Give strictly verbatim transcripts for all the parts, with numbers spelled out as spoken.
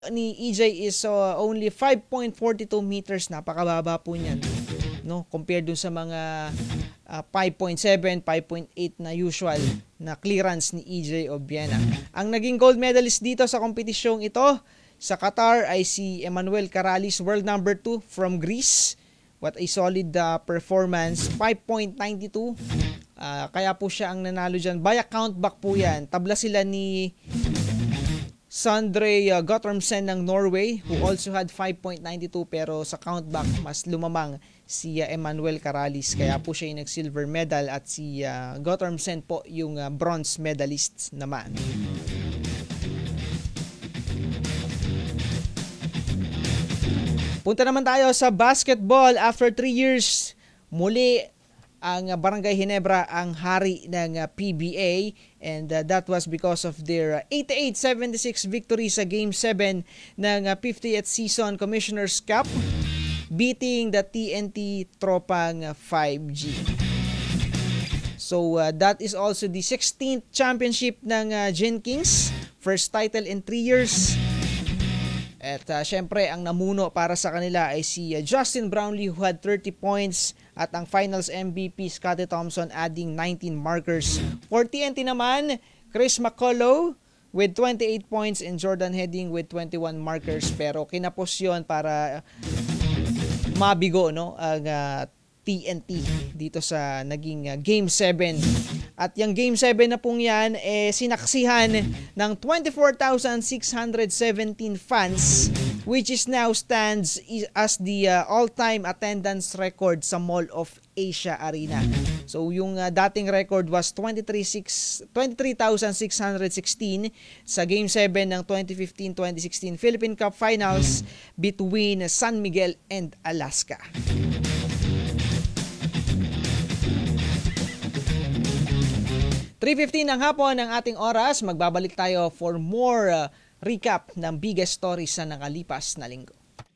ni E J is uh, only five point four two meters, napakababa po niyan, no, compared dun sa mga uh, five point seven, five point eight na usual na clearance ni E J Obiena. Ang naging gold medalist dito sa kompetisyong ito sa Qatar ay si Emmanuel Karalis, world number two from Greece. What a solid uh, performance, five point nine two. Uh, kaya po siya ang nanalo dyan. By a count back po yan. Tabla sila ni Sondre uh, Guttormsen ng Norway, who also had five point nine two, pero sa countback mas lumamang si uh, Emmanuel Karalis, kaya po siya yung nag-silver medal, at si uh, Guttormsen po yung uh, bronze medalist naman. Punta naman tayo sa basketball. After three years, muli ang Barangay Ginebra ang hari ng P B A, and uh, that was because of their eighty-eight seventy-six victory sa Game seven ng uh, fiftieth Season Commissioner's Cup, beating the T N T Tropang five G. So uh, that is also the sixteenth championship ng uh, Gen Kings, first title in three years. At uh, syempre, ang namuno para sa kanila ay si uh, Justin Brownlee, who had thirty points, at ang finals M V P Scottie Thompson adding nineteen markers. For T N T naman, Chris McCullough with twenty-eight points and Jordan Heading with twenty-one markers, pero kinapos yun para mabigo, no, ang uh, T N T dito sa naging uh, Game seven. At yung Game seven na pong yan, eh, sinaksihan ng twenty-four thousand six hundred seventeen fans, which is now stands as the uh, all-time attendance record sa Mall of Asia Arena. So yung uh, dating record was twenty-three thousand six hundred sixteen sa Game seven ng twenty fifteen twenty sixteen Philippine Cup Finals between San Miguel and Alaska. three fifteen ng hapon ang ating oras. Magbabalik tayo for more uh, recap ng biggest stories sa nakalipas na linggo.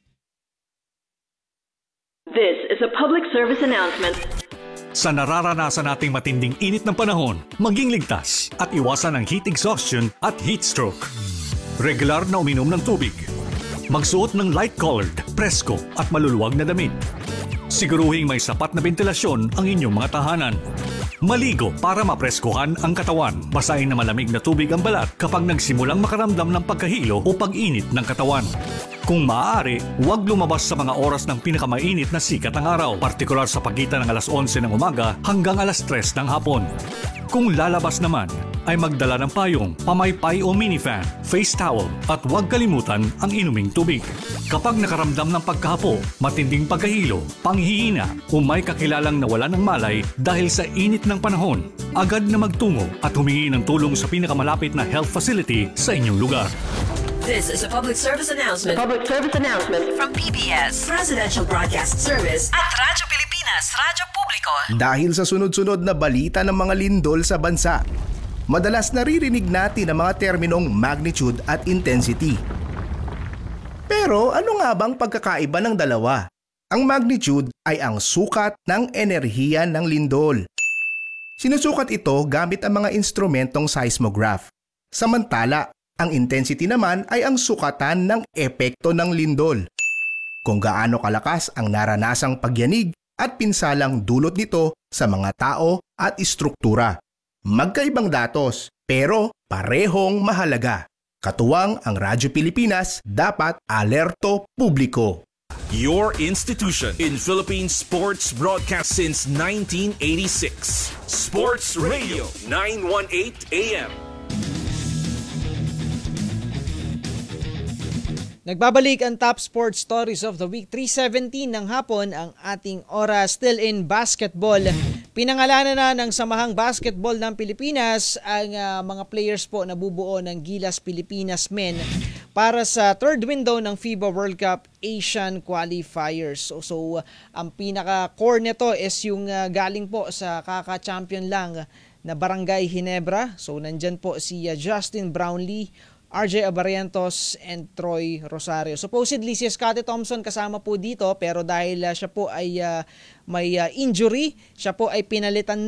This is a public service announcement. Sa nararanasan nating matinding init ng panahon, maging ligtas at iwasan ang heat exhaustion at heat stroke. Regular na uminom ng tubig. Magsuot ng light-colored, presko at maluluwag na damit. Siguruhing may sapat na ventilasyon ang inyong mga tahanan. Maligo para mapreskuhan ang katawan. Basahin na malamig na tubig ang balat kapag nagsimulang makaramdam ng pagkahilo o pag-init ng katawan. Kung maaari, huwag lumabas sa mga oras ng pinakamainit na sikat ng araw, partikular sa pagitan ng alas onse ng umaga hanggang alas tres ng hapon. Kung lalabas naman, ay magdala ng payong, pamaypay o minifan, face towel at huwag kalimutan ang inuming tubig. Kapag nakaramdam ng pagkahapo, matinding pagkahilo, panghihina o may kakilalang nawalan ng malay dahil sa init ng panahon, agad na magtungo at humingi ng tulong sa pinakamalapit na health facility sa inyong lugar. This is a public service announcement. Public service announcement From P B S Presidential Broadcast Service at Radyo Pilipinas, Radyo Publiko. Dahil sa sunod-sunod na balita ng mga lindol sa bansa, madalas naririnig natin ang mga terminong magnitude at intensity. Pero ano nga bang pagkakaiba ng dalawa? Ang magnitude ay ang sukat ng enerhiya ng lindol. Sinusukat ito gamit ang mga instrumentong seismograph. Samantala, ang intensity naman ay ang sukatan ng epekto ng lindol. Kung gaano kalakas ang naranasang pagyanig at pinsalang dulot nito sa mga tao at istruktura. Magkaibang datos, pero parehong mahalaga. Katuwang ang Radyo Pilipinas, dapat alerto publiko. Your institution in Philippine sports broadcast since nineteen eighty-six. Sports Radio nine eighteen A M. Nagbabalik ang top sports stories of the week. three seventeen ng hapon ang ating oras. Still in basketball. Pinangalanan na ng Samahang Basketball ng Pilipinas ang uh, mga players po na bubuo ng Gilas Pilipinas Men para sa third window ng FIBA World Cup Asian Qualifiers. So, so uh, ang pinaka-core nito is yung uh, galing po sa kaka-champion lang na Barangay Ginebra. So nandyan po si uh, Justin Brownlee, R J Abarientos and Troy Rosario. Supposedly si Scottie Thompson kasama po dito, pero dahil uh, siya po ay uh, may uh, injury, siya po ay pinalitan na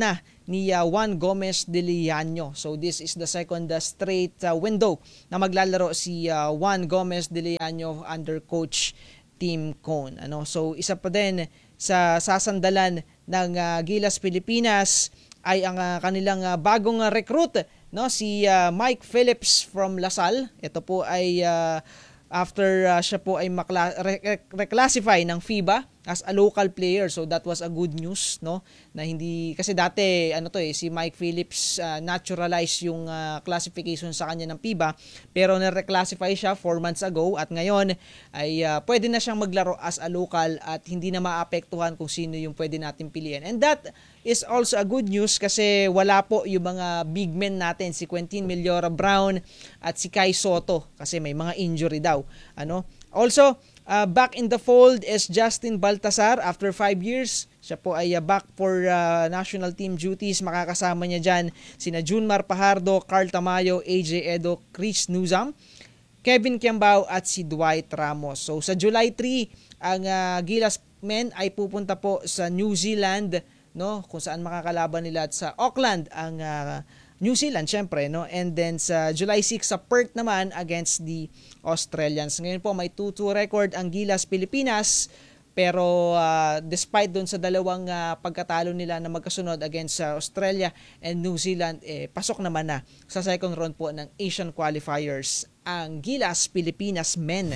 ni uh, Juan Gomez de Leaño. So this is the second uh, straight uh, window na maglalaro si uh, Juan Gomez de Leaño under coach Tim Cone. Ano? So isa pa din sa sasandalan ng uh, Gilas Pilipinas ay ang uh, kanilang uh, bagong uh, recruit, no, si uh, Mike Phillips from Lasal. Ito po ay uh, after uh, siya po ay makla- re- reclassify ng FIBA as a local player. So that was a good news, no, na hindi kasi dati ano to eh si Mike Phillips uh, naturalize yung uh, classification sa kanya ng FIBA, pero na-reclassify siya four months ago at ngayon ay uh, pwede na siyang maglaro as a local at hindi na maapektuhan kung sino yung pwede natin piliin. And that is also a good news kasi wala po yung mga big men natin, si Quentin Meliora Brown at si Kai Soto kasi may mga injury daw. Ano? Also, uh, back in the fold is Justin Baltasar after five years. Siya po ay uh, back for uh, national team duties. Makakasama niya dyan sina Junmar Pajardo, Carl Tamayo, A J Edo, Chris Nuzam, Kevin Kiambao at si Dwight Ramos. So sa July third, ang uh, Gilas men ay pupunta po sa New Zealand, no, kung saan makakalaban nila, at sa Auckland ang uh, New Zealand syempre, no, and then sa July sixth sa Perth naman against the Australians. Ngayon po may two two record ang Gilas Pilipinas, pero uh, despite doon sa dalawang uh, pagkatalo nila na magkasunod against sa uh, Australia and New Zealand, eh, pasok naman na sa second round po ng Asian qualifiers ang Gilas Pilipinas men.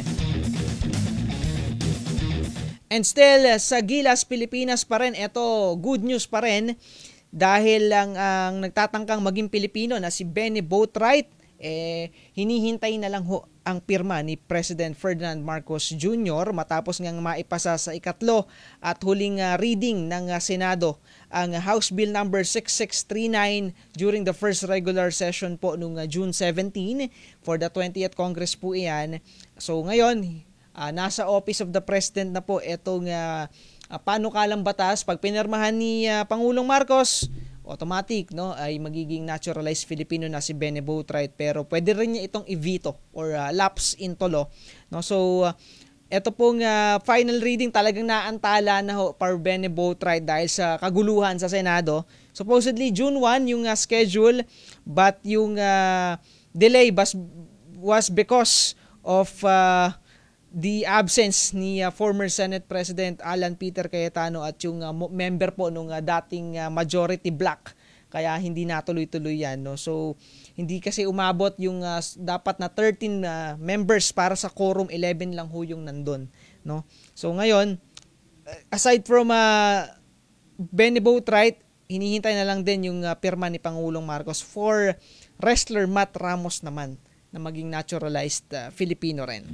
And still, sa Gilas Pilipinas pa rin, ito, good news pa rin, dahil lang ang nagtatangkang maging Pilipino na si Benny Boatwright, eh, hinihintay na lang ho ang pirma ni President Ferdinand Marcos Junior matapos ngang maipasa sa ikatlo at huling uh, reading ng uh, Senado ang House Bill number six six three nine during the first regular session po noong uh, June seventeenth for the twentieth Congress po iyan. So ngayon, Uh, nasa Office of the President na po itong uh, uh, panukalang batas. Pag pinirmahan ni uh, Pangulong Marcos, automatic, no, ay magiging naturalized Filipino na si Benny Boatwright, pero pwede rin niya itong i-veto or uh, lapse into law, no? So uh, ito pong uh, final reading talagang naantala na ho para Benny Boatwright dahil sa kaguluhan sa Senado. Supposedly June first yung uh, schedule, but yung uh, delay was, was because of uh, the absence ni uh, former Senate President Alan Peter Cayetano at yung uh, member po nung uh, dating uh, majority bloc, kaya hindi natuloy-tuloy yan, no? So hindi kasi umabot yung uh, dapat na thirteen uh, members para sa quorum, eleven lang ho yung nandun, no? So ngayon, aside from uh, Benny Boatwright, hinihintay na lang din yung uh, pirma ni Pangulong Marcos for wrestler Matt Ramos naman na maging naturalized uh, Filipino rin.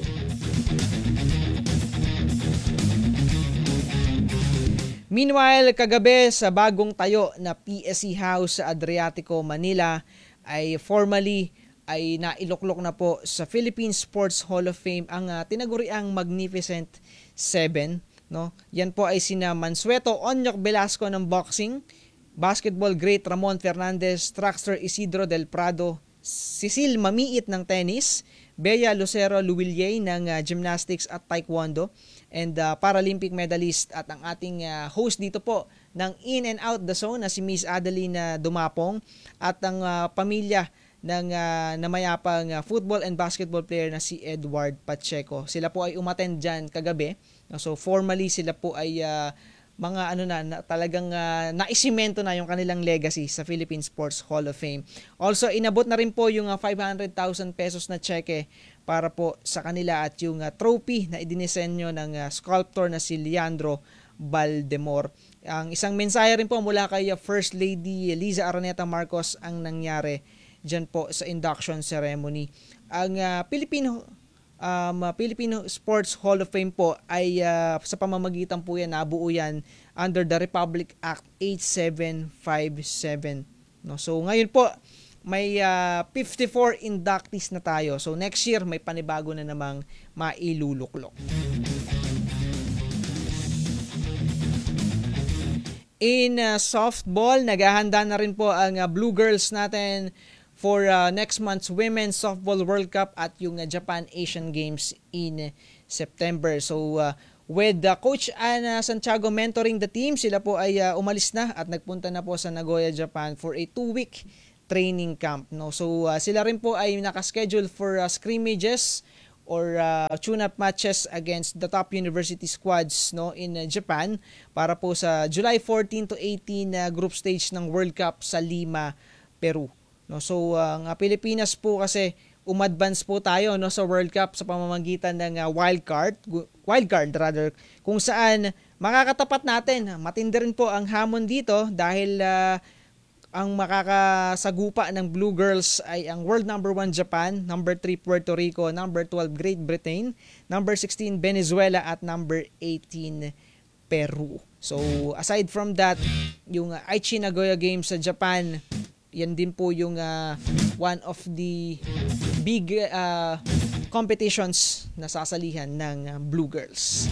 Meanwhile, kagabi sa bagong tayo na P S C House sa Adriatico, Manila ay formally ay nailuklok na po sa Philippine Sports Hall of Fame ang uh, tinaguriang Magnificent Seven, no? Yan po ay sina Mansueto Onyok Velasco ng boxing, basketball great Ramon Fernandez, Trackster Isidro Del Prado, Cecil Mamiit ng tennis, Bea Lucero Luwilye ng uh, gymnastics at taekwondo, and uh, Paralympic medalist at ang ating uh, host dito po ng In and Out the Zone na si Miss Adeline Dumapong at ang uh, pamilya ng uh, namayapang uh, football and basketball player na si Edward Pacheco. Sila po ay umattend dyan kagabi. So formally sila po ay uh, mga ano na, na talagang uh, naisimento na yung kanilang legacy sa Philippine Sports Hall of Fame. Also inabot na rin po yung uh, five hundred thousand pesos na cheque para po sa kanila at yung uh, trophy na idinisenyo ng uh, sculptor na si Leandro Baldemor. Ang isang mensahe rin po mula kay uh, First Lady Liza Araneta Marcos ang nangyari dyan po sa induction ceremony. Ang uh, Filipino um, Filipino Sports Hall of Fame po ay uh, sa pamamagitan po yan, nabuo yan under the Republic Act eighty-seven fifty-seven. No? So ngayon po, may uh, fifty-four inductees na tayo. So next year, may panibago na namang mailuluklok. In uh, softball, naghahanda na rin po ang uh, Blue Girls natin for uh, next month's Women's Softball World Cup at yung uh, Japan Asian Games in uh, September. So uh, with uh, Coach Ana Santiago mentoring the team. Sila po ay uh, umalis na at nagpunta na po sa Nagoya, Japan for a two-week training camp. No? So uh, sila rin po ay nakaschedule for uh, scrimmages or uh, tune-up matches against the top university squads, no, in uh, Japan para po sa July fourteen to eighteen uh, group stage ng World Cup sa Lima, Peru. No? So ang uh, Pilipinas po kasi umadvance po tayo, no, sa World Cup sa pamamagitan ng uh, wild card, wild card rather, kung saan makakatapat natin. Matindi rin po ang hamon dito dahil uh, ang makakasagupa ng Blue Girls ay ang world number one Japan, number three Puerto Rico, number twelve Great Britain, number sixteen Venezuela at number eighteen Peru. So aside from that, yung uh, Aichi Nagoya Games sa Japan, yan din po yung uh, one of the big uh, competitions na sasalihan ng uh, Blue Girls.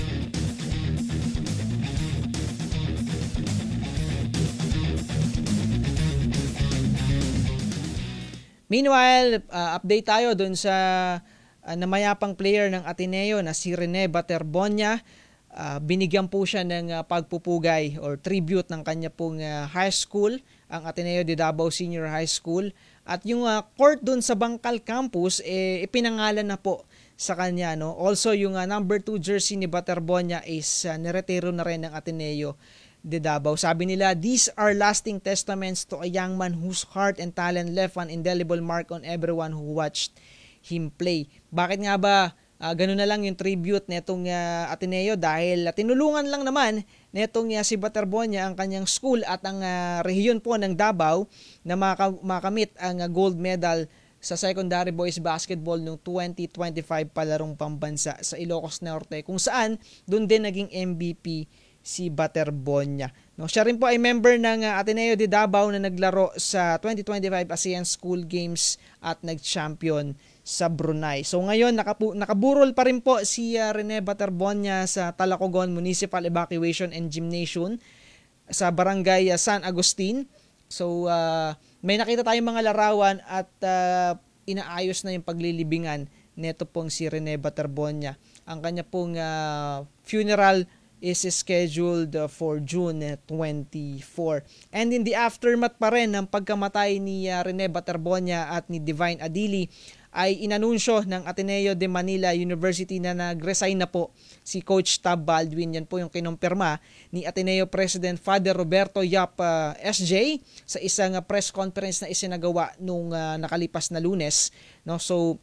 Meanwhile, uh, update tayo dun sa uh, namayapang player ng Ateneo na si Rene Baterbonia. Uh, binigyan po siya ng uh, pagpupugay or tribute ng kanya pong uh, high school, ang Ateneo de Davao Senior High School. At yung uh, court dun sa Bangkal Campus, eh, ipinangalan na po sa kanya. No? Also, yung uh, number two jersey ni Baterbonia is uh, niretiro na rin ng Ateneo de Davao. Sabi nila, these are lasting testaments to a young man whose heart and talent left an indelible mark on everyone who watched him play. Bakit nga ba uh, ganun na lang yung tribute netong uh, Ateneo? Dahil uh, tinulungan lang naman netong uh, si Baterbonia ang kanyang school at ang uh, rehiyon po ng Davao na maka- makamit ang uh, gold medal sa secondary boys basketball noong twenty twenty-five palarong pambansa sa Ilocos Norte, kung saan doon din naging M V P si Baterbonia. No, siya rin po ay member ng uh, Ateneo de Davao na naglaro sa twenty twenty-five ASEAN School Games at nag-champion sa Brunei. So ngayon nakapu- nakaburol pa rin po si uh, Rene Baterbonia sa Talacogon Municipal Evacuation and Gymnasium sa Barangay uh, San Agustin. So uh, may nakita tayong mga larawan at uh, inaayos na yung paglilibingan neto pong si Rene Baterbonia. Ang kanya pong uh, funeral is scheduled for June twenty-fourth. And in the aftermath pa rin ng pagkamatay ni uh, Rene Baterbonia at ni Divine Adili, ay inanunsyo ng Ateneo de Manila University na nag-resign na po si Coach Tab Baldwin. Yan po yung kinumpirma ni Ateneo President Father Roberto Yap uh, S J sa isang uh, press conference na isinagawa nung uh, nakalipas na Lunes. No? So,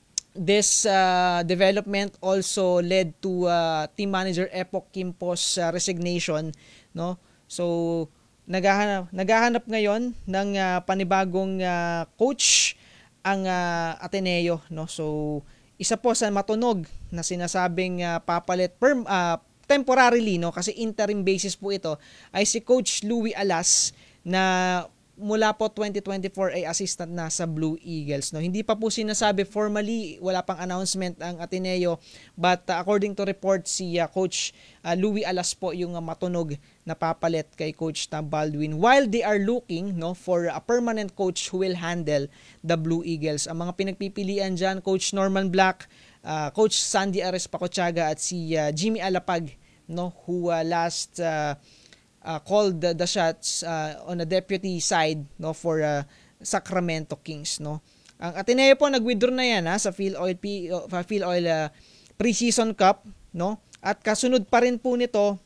this uh, development also led to uh, team manager Epoch Kimpo's uh, resignation, no? So naghahanap naghahanap ngayon ng uh, panibagong uh, coach ang uh, Ateneo, no? So isa po sa matunog na sinasabing uh, papalit perm uh, temporarily, no, kasi interim basis po ito, ay si Coach Louie Alas na mula po twenty twenty-four ay assistant na sa Blue Eagles. No, hindi pa po sinasabi formally, wala pang announcement ang Ateneo, but uh, according to reports, si uh, Coach uh, Louie Alas po yung uh, matunog na papalit kay Coach Tab Baldwin while they are looking, no, for a permanent coach who will handle the Blue Eagles. Ang mga pinagpipilian dyan, Coach Norman Black, uh, Coach Sandy Ares Pacochaga at si uh, Jimmy Alapag, no, who uh, last uh, Uh, called the, the shots uh, on a deputy side, no, for uh, Sacramento Kings, no. Ang Ateneo po nag-withdraw na yan ha, sa PhilOil P, uh, PhilOil uh, Preseason Cup, no. At kasunod pa rin po nito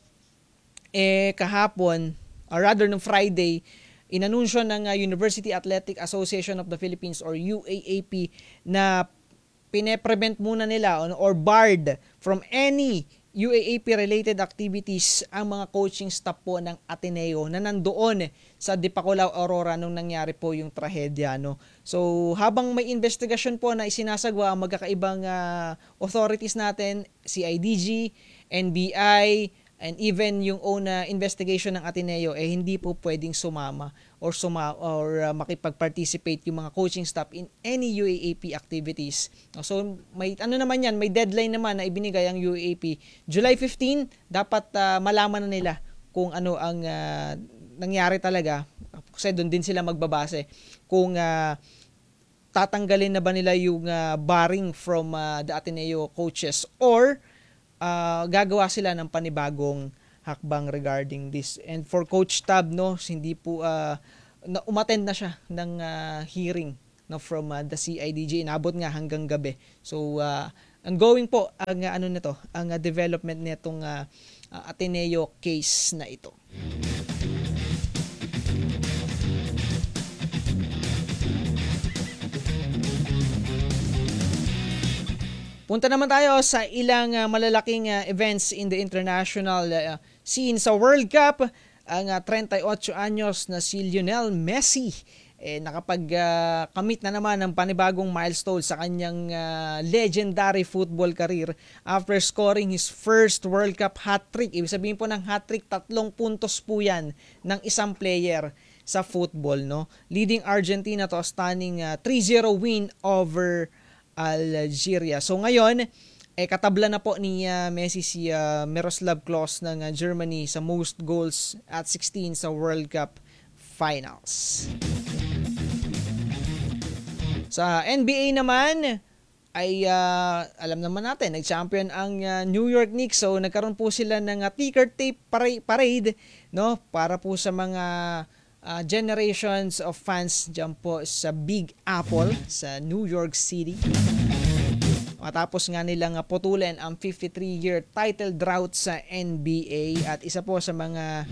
eh kahapon, or rather nung Friday, inanunsyo ng uh, University Athletic Association of the Philippines or U A A P na pine-prevent muna nila or, or barred from any U A A P-related activities ang mga coaching staff po ng Ateneo na nandoon sa Dipakulaw, Aurora nung nangyari po yung trahedya. No? So habang may investigasyon po na isinasagwa ang magkakaibang uh, authorities natin, C I D G, N B I, and even yung own uh, investigation ng Ateneo, eh hindi po pwedeng sumama or suma or uh, makipag-participate yung mga coaching staff in any U A A P activities. So may ano naman yan, may deadline naman na ibinigay ang U A A P. July fifteenth, dapat uh, malaman na nila kung ano ang uh, nangyari talaga. Kasi doon din sila magbabase kung uh, tatanggalin na ba nila yung uh, barring from uh, the Ateneo coaches or uh, gagawa sila ng panibagong hakbang regarding this. And for Coach Tab, no, hindi po uh, na umattend na siya ng uh, hearing, no, from uh, the C I D G. Inabot nga hanggang gabi. So uh, ongoing po ang uh, ano nito, ang uh, development nitong uh, uh, Ateneo case na ito. Punta naman tayo sa ilang uh, malalaking uh, events in the international uh, scene sa World Cup. Ang uh, thirty-eight anyos na si Lionel Messi eh, nakapag-commit uh, na naman ng panibagong milestone sa kanyang uh, legendary football career after scoring his first World Cup hat-trick. Ibig sabihin po ng hat-trick, tatlong puntos po yan ng isang player sa football, no? Leading Argentina to a stunning uh, three zero win over Algeria. So ngayon, eh, katabla na po ni uh, Messi si uh, Miroslav Klose ng uh, Germany sa most goals at sixteen sa World Cup Finals. Sa N B A naman, ay uh, alam naman natin, nag-champion ang uh, New York Knicks. So nagkaroon po sila ng uh, ticker tape parade, no, para po sa mga uh, generations of fans dyan po sa Big Apple sa New York City. Matapos nga nilang putulin ang fifty-three year title drought sa N B A at isa po sa mga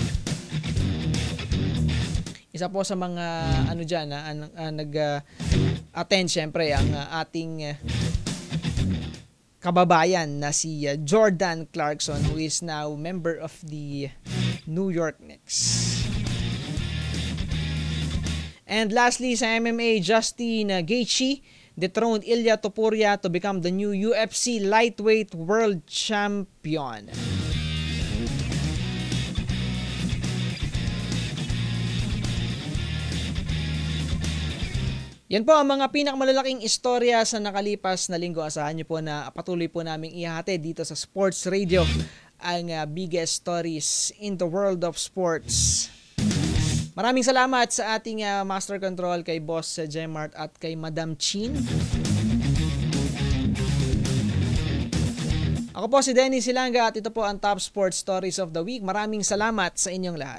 isa po sa mga ano diyan na uh, uh, nag uh, attend syempre ang uh, ating uh, kababayan na si uh, Jordan Clarkson, who is now member of the New York Knicks. And lastly sa M M A, Justin uh, Gaethje dethroned Ilia Topuria to become the new U F C lightweight world champion. Yan po ang mga pinakamalalaking istorya sa nakalipas na linggo. Asahan niyo po na patuloy po naming ihatid dito sa Sports Radio ang uh, biggest stories in the world of sports. Maraming salamat sa ating uh, Master Control kay Boss uh, Jemart at kay Madam Chin. Ako po si Denny Silanga at ito po ang Top Sports Stories of the Week. Maraming salamat sa inyong lahat.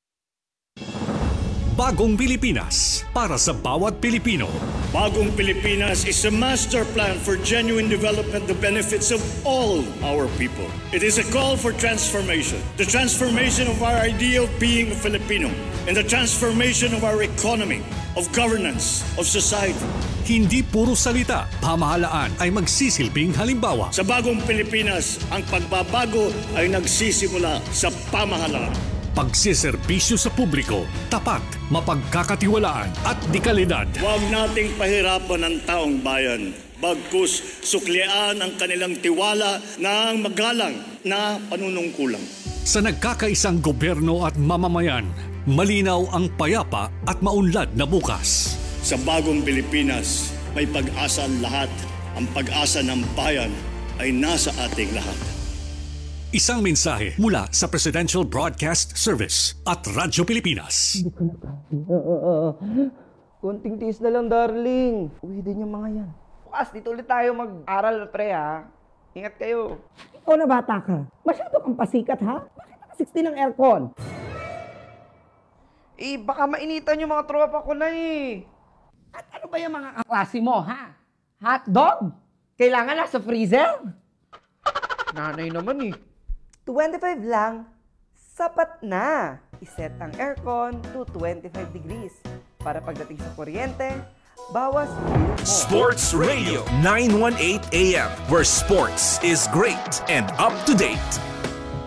Bagong Pilipinas para sa bawat Pilipino. Bagong Pilipinas is a master plan for genuine development, the benefits of all our people. It is a call for transformation, the transformation of our idea of being a Filipino, and the transformation of our economy, of governance, of society. Hindi puro salita, pamahalaan ay magsisilbing halimbawa. Sa Bagong Pilipinas, ang pagbabago ay nagsisimula sa pamahalaan. Pagsiservisyo sa publiko, tapat, mapagkakatiwalaan at dekalidad. Huwag nating pahirapan ang taong bayan. Bagkus suklian ang kanilang tiwala ng magalang na panunungkulang. Sa nagkakaisang gobyerno at mamamayan, malinaw ang payapa at maunlad na bukas. Sa Bagong Pilipinas, may pag-asa ang lahat. Ang pag-asa ng bayan ay nasa ating lahat. Isang mensahe mula sa Presidential Broadcast Service at Radyo Pilipinas. Hindi ko na kaya. Konting tiis na lang, darling. Uwi din yung mga yan. Bukas, dito ulit tayo mag-aral, pre, ha? Ingat kayo. Ikaw na bata ka. Masyado kang pasikat, ha? Bakit naka sixteen ang aircon? Eh, baka mainitan yung mga tropa ko na, eh. At ano ba yung mga kaklase mo, ha? Hot dog? Kailangan nasa freezer? Nanay naman, eh. twenty-five lang, sapat na. Iset ang aircon to twenty-five degrees para pagdating sa kuryente, bawas bill mo. Sports Radio nine eighteen A M, where sports is great and up to date.